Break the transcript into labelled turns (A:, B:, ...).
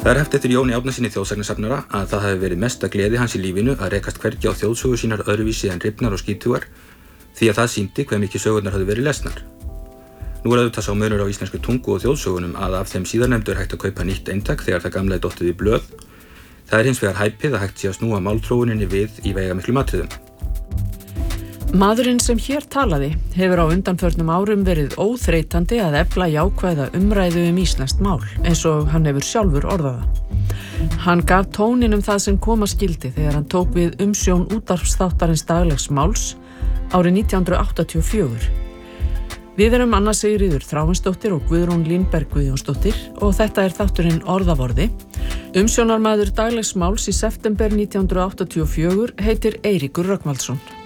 A: Það haft eftir Jóni Árnasyni þjóðsagnasafnara að það hafi verið mesta gleði hans í lífinu að rekast hvergi á þjóðsögur sínar öðruvísi en rifnar og skítugar, því að það sýndi hve mikið sögurnar höfðu verið lesnar. Nú auðvitað sá munur á íslensku tungu og þjóðsögunum að af þeim síðarnefndu hægt að kaupa nýtt eintak þegar það gamla dottið í blöð. Það hins vegar hæpið að hægt sé að snúa málþróuninni við í veigamiklum atriðum.
B: Maðurinn sem hér talaði hefur á undanförnum árum verið óþreytandi að efla jákvæða umræðu íslenskt mál, eins og hann hefur sjálfur orðað það. Hann gaf tónin það sem koma skildi þegar hann tók við umsjón útvarpsþáttarins Daglegs máls árið 1984. Við erum Anna Sigríður Þráinsdóttir og Guðrún Línberg Guðjónsdóttir og þetta þátturinn Orðavorði. Umsjónarmaður Daglegs máls í september 1984 heitir Eiríkur Rögnvaldsson.